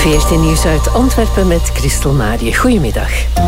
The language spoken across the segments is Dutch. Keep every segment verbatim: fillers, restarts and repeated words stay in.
V R T Nieuws uit Antwerpen met Christel Marië. Goedemiddag.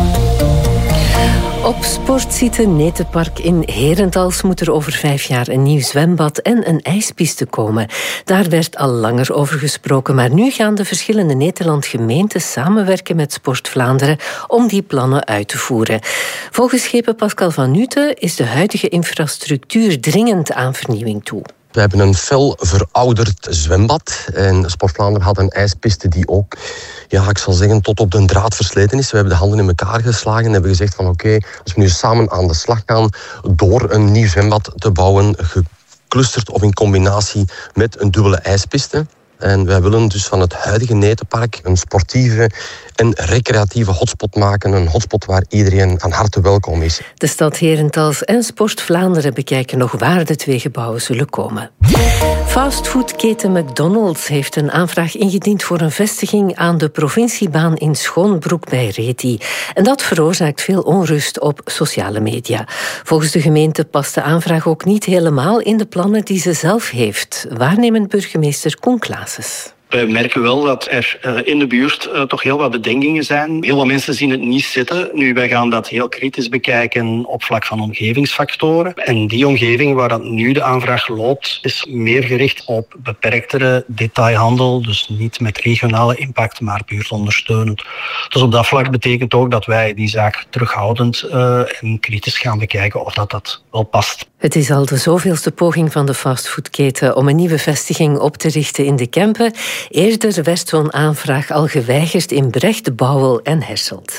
Op Sportsite Netepark in Herentals moet er over vijf jaar een nieuw zwembad en een ijspiste komen. Daar werd al langer over gesproken, maar nu gaan de verschillende Nederland-gemeenten samenwerken met Sport Vlaanderen om die plannen uit te voeren. Volgens schepen Pascal van Nueten is de huidige infrastructuur dringend aan vernieuwing toe. We hebben een fel verouderd zwembad. En Sport Vlaanderen had een ijspiste die ook, ja, ik zal zeggen, tot op de draad versleten is. We hebben de handen in elkaar geslagen en hebben gezegd van oké, okay, als we nu samen aan de slag gaan door een nieuw zwembad te bouwen, geclusterd of in combinatie met een dubbele ijspiste. En wij willen dus van het huidige Netepark een sportieve en recreatieve hotspot maken. Een hotspot waar iedereen aan harte welkom is. De stad Herentals en Sport Vlaanderen bekijken nog waar de twee gebouwen zullen komen. Fastfoodketen McDonald's heeft een aanvraag ingediend voor een vestiging aan de provinciebaan in Schoonbroek bij Reti. En dat veroorzaakt veel onrust op sociale media. Volgens de gemeente past de aanvraag ook niet helemaal in de plannen die ze zelf heeft. Waarnemend burgemeester Koen Klaases. We merken wel dat er uh, in de buurt uh, toch heel wat bedenkingen zijn. Heel wat mensen zien het niet zitten. Nu, wij gaan dat heel kritisch bekijken op vlak van omgevingsfactoren. En die omgeving waar dat nu de aanvraag loopt, is meer gericht op beperktere detailhandel. Dus niet met regionale impact, maar buurtondersteunend. Dus op dat vlak betekent ook dat wij die zaak terughoudend uh, en kritisch gaan bekijken of dat, dat wel past. Het is al de zoveelste poging van de fastfoodketen om een nieuwe vestiging op te richten in de Kempen. Eerder werd zo'n aanvraag al geweigerd in Brecht, Bouwel en Herselt.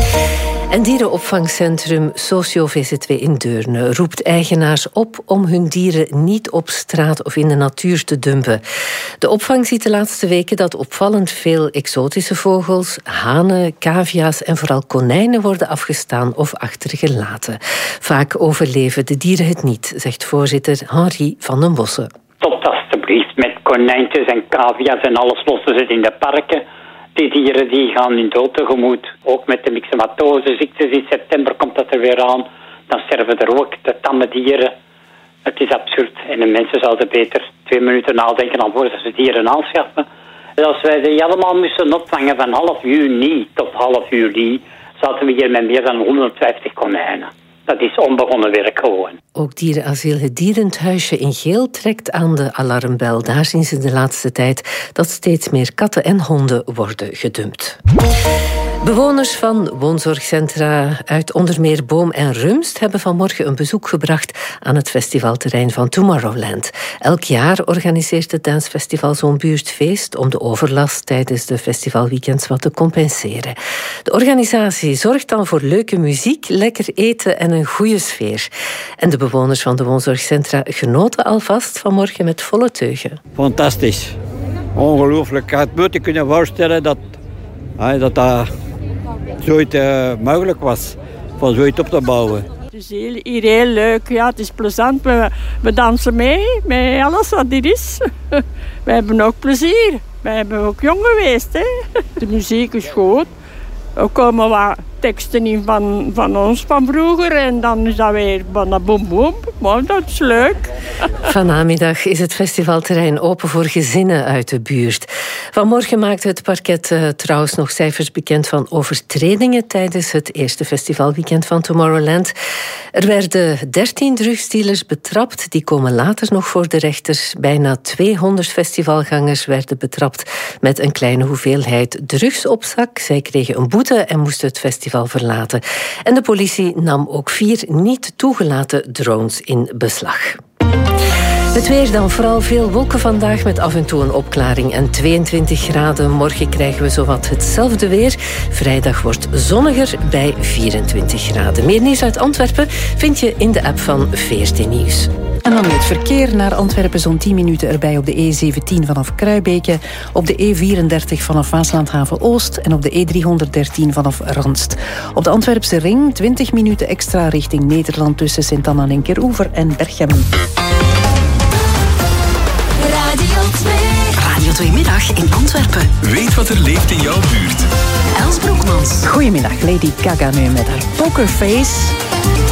En dierenopvangcentrum Socio V Z W in Deurne roept eigenaars op om hun dieren niet op straat of in de natuur te dumpen. De opvang ziet de laatste weken dat opvallend veel exotische vogels, hanen, cavia's en vooral konijnen worden afgestaan of achtergelaten. Vaak overleven de dieren het niet, zegt voorzitter Henri van den Bossen. Stopt alstublieft met konijntjes en cavia's en alles lossen ze in de parken. Die dieren die gaan in dood tegemoet. Ook met de myxomatose-ziektes in september komt dat er weer aan. Dan sterven er ook de tamme dieren. Het is absurd. En de mensen zouden beter twee minuten nadenken alvorens ze dieren aanschaffen. En als wij die allemaal moesten opvangen van half juni tot half juli, zaten we hier met meer dan honderdvijftig konijnen. Dat is onbegonnen werk gewoon. Ook dierenasiel Het Dierenthuisje in Geel trekt aan de alarmbel. Daar zien ze de laatste tijd dat steeds meer katten en honden worden gedumpt. Bewoners van woonzorgcentra uit onder meer Boom en Rumst hebben vanmorgen een bezoek gebracht aan het festivalterrein van Tomorrowland. Elk jaar organiseert het dansfestival zo'n buurtfeest om de overlast tijdens de festivalweekends wat te compenseren. De organisatie zorgt dan voor leuke muziek, lekker eten en een goede sfeer. En de bewoners van de woonzorgcentra genoten alvast vanmorgen met volle teugen. Fantastisch. Ongelooflijk. Ik had het moeten kunnen voorstellen dat dat... dat zoiets uh, mogelijk was, van zoiets op te bouwen. Het is heel, hier heel leuk, ja, het is plezant. We, we dansen mee met alles wat er is. We hebben ook plezier. We hebben ook jong geweest. Hè. De muziek is goed. Er komen wat teksten in van, van ons van vroeger en dan is dat weer van boem boem. Maar dat is leuk. Vanmiddag is het festivalterrein open voor gezinnen uit de buurt. Vanmorgen maakte het parket uh, trouwens nog cijfers bekend van overtredingen tijdens het eerste festivalweekend van Tomorrowland. Er werden dertien drugsdealers betrapt, die komen later nog voor de rechters. Bijna tweehonderd festivalgangers werden betrapt met een kleine hoeveelheid drugs op zak. Zij kregen een boete en moesten het festival verlaten. En de politie nam ook vier niet toegelaten drones in beslag. Het weer dan, vooral veel wolken vandaag met af en toe een opklaring en tweeëntwintig graden. Morgen krijgen we zowat hetzelfde weer. Vrijdag wordt zonniger bij vierentwintig graden. Meer nieuws uit Antwerpen vind je in de app van V R T Nieuws. En dan het verkeer naar Antwerpen, zo'n tien minuten erbij op de E zeventien vanaf Kruibeke, op de E vierendertig vanaf Waaslandhaven Oost en op de E driehonderddertien vanaf Randst. Op de Antwerpse ring twintig minuten extra richting Nederland tussen Sint-Anna en Keroever en Berchem. Radio twee. Radio twee Middag in Antwerpen. Weet wat er leeft in jouw buurt. Els Broekmans. Goedemiddag, Lady Gaga nu met haar Pokerface.